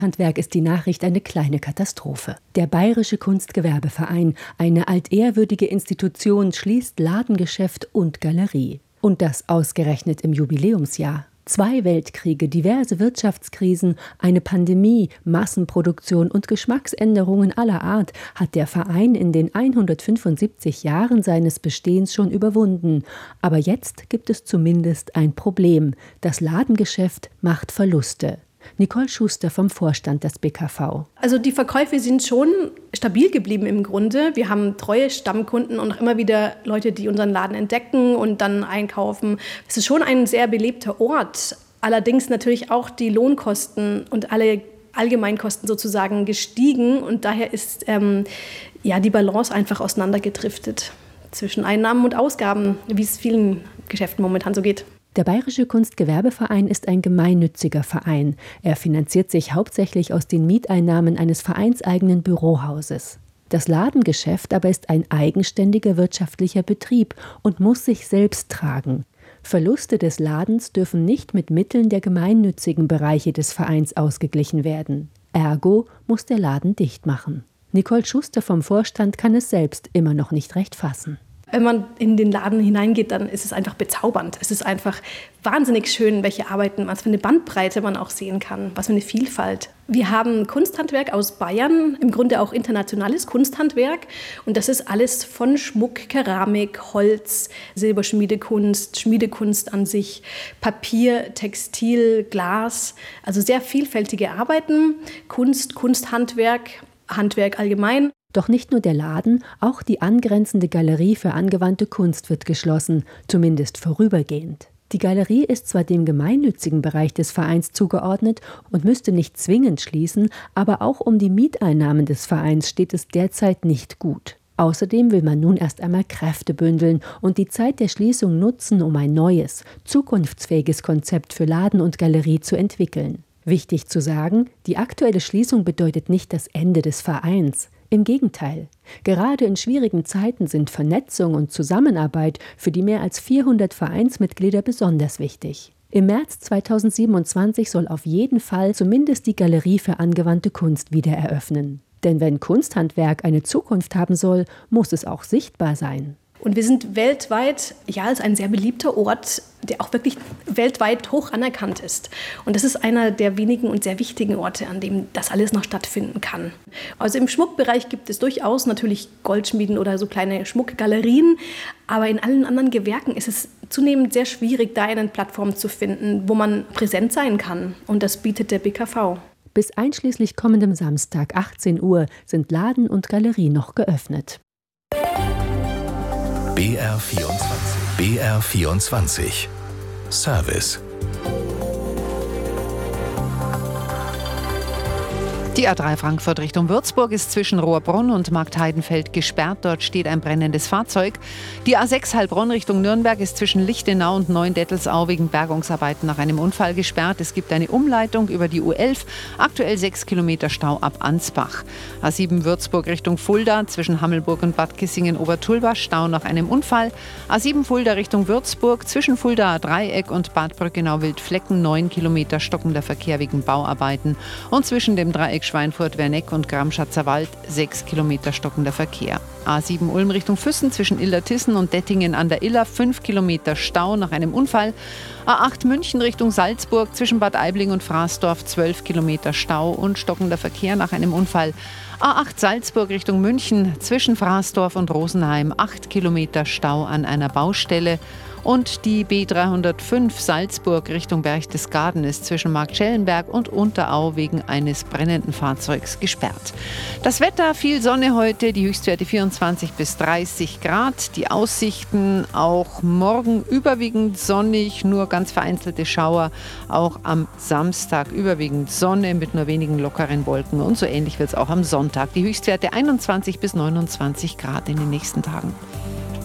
Handwerk ist die Nachricht eine kleine Katastrophe. Der Bayerische Kunstgewerbeverein, eine altehrwürdige Institution, schließt Ladengeschäft und Galerie. Und das ausgerechnet im Jubiläumsjahr. 2 Weltkriege, diverse Wirtschaftskrisen, eine Pandemie, Massenproduktion und Geschmacksänderungen aller Art hat der Verein in den 175 Jahren seines Bestehens schon überwunden. Aber jetzt gibt es zumindest ein Problem. Das Ladengeschäft macht Verluste. Nicole Schuster vom Vorstand des BKV. Also die Verkäufe sind schon stabil geblieben im Grunde. Wir haben treue Stammkunden und auch immer wieder Leute, die unseren Laden entdecken und dann einkaufen. Es ist schon ein sehr belebter Ort. Allerdings natürlich auch die Lohnkosten und alle Allgemeinkosten sozusagen gestiegen. Und daher ist die Balance einfach auseinandergedriftet zwischen Einnahmen und Ausgaben, wie es vielen Geschäften momentan so geht. Der Bayerische Kunstgewerbeverein ist ein gemeinnütziger Verein. Er finanziert sich hauptsächlich aus den Mieteinnahmen eines vereinseigenen Bürohauses. Das Ladengeschäft aber ist ein eigenständiger wirtschaftlicher Betrieb und muss sich selbst tragen. Verluste des Ladens dürfen nicht mit Mitteln der gemeinnützigen Bereiche des Vereins ausgeglichen werden. Ergo muss der Laden dicht machen. Nicole Schuster vom Vorstand kann es selbst immer noch nicht recht fassen. Wenn man in den Laden hineingeht, dann ist es einfach bezaubernd. Es ist einfach wahnsinnig schön, welche Arbeiten, was für eine Bandbreite man auch sehen kann, was für eine Vielfalt. Wir haben Kunsthandwerk aus Bayern, im Grunde auch internationales Kunsthandwerk. Und das ist alles von Schmuck, Keramik, Holz, Silberschmiedekunst, Schmiedekunst an sich, Papier, Textil, Glas. Also sehr vielfältige Arbeiten, Kunst, Kunsthandwerk, Handwerk allgemein. Doch nicht nur der Laden, auch die angrenzende Galerie für angewandte Kunst wird geschlossen, zumindest vorübergehend. Die Galerie ist zwar dem gemeinnützigen Bereich des Vereins zugeordnet und müsste nicht zwingend schließen, aber auch um die Mieteinnahmen des Vereins steht es derzeit nicht gut. Außerdem will man nun erst einmal Kräfte bündeln und die Zeit der Schließung nutzen, um ein neues, zukunftsfähiges Konzept für Laden und Galerie zu entwickeln. Wichtig zu sagen, die aktuelle Schließung bedeutet nicht das Ende des Vereins. Im Gegenteil, gerade in schwierigen Zeiten sind Vernetzung und Zusammenarbeit für die mehr als 400 Vereinsmitglieder besonders wichtig. Im März 2027 soll auf jeden Fall zumindest die Galerie für angewandte Kunst wieder eröffnen. Denn wenn Kunsthandwerk eine Zukunft haben soll, muss es auch sichtbar sein. Und wir sind weltweit als ein sehr beliebter Ort, der auch wirklich weltweit hoch anerkannt ist. Und das ist einer der wenigen und sehr wichtigen Orte, an dem das alles noch stattfinden kann. Also im Schmuckbereich gibt es durchaus natürlich Goldschmieden oder so kleine Schmuckgalerien. Aber in allen anderen Gewerken ist es zunehmend sehr schwierig, da eine Plattform zu finden, wo man präsent sein kann. Und das bietet der BKV. Bis einschließlich kommendem Samstag 18 Uhr sind Laden und Galerie noch geöffnet. BR24 Service. Die A3 Frankfurt Richtung Würzburg ist zwischen Rohrbrunn und Marktheidenfeld gesperrt. Dort steht ein brennendes Fahrzeug. Die A6 Heilbronn Richtung Nürnberg ist zwischen Lichtenau und Neuendettelsau wegen Bergungsarbeiten nach einem Unfall gesperrt. Es gibt eine Umleitung über die U11. Aktuell 6 Kilometer Stau ab Ansbach. A7 Würzburg Richtung Fulda zwischen Hammelburg und Bad Kissingen-Obertulbach Stau nach einem Unfall. A7 Fulda Richtung Würzburg zwischen Fuldaer Dreieck und Bad Brückenau-Wildflecken 9 Kilometer stockender Verkehr wegen Bauarbeiten. Und zwischen dem Dreieck Schweinfurt-Werneck und Gramschatzer Wald 6 Kilometer stockender Verkehr. A7 Ulm Richtung Füssen zwischen Illertissen und Dettingen an der Iller 5 Kilometer Stau nach einem Unfall. A8 München Richtung Salzburg zwischen Bad Aibling und Fraßdorf 12 Kilometer Stau und stockender Verkehr nach einem Unfall. A8 Salzburg Richtung München zwischen Fraßdorf und Rosenheim 8 Kilometer Stau an einer Baustelle. Und die B305 Salzburg Richtung Berchtesgaden ist zwischen Marktschellenberg und Unterau wegen eines brennenden Fahrzeugs gesperrt. Das Wetter, viel Sonne heute, die Höchstwerte 24 bis 30 Grad. Die Aussichten auch morgen überwiegend sonnig, nur ganz vereinzelte Schauer. Auch am Samstag überwiegend Sonne mit nur wenigen lockeren Wolken. Und so ähnlich wird es auch am Sonntag. Die Höchstwerte 21 bis 29 Grad in den nächsten Tagen.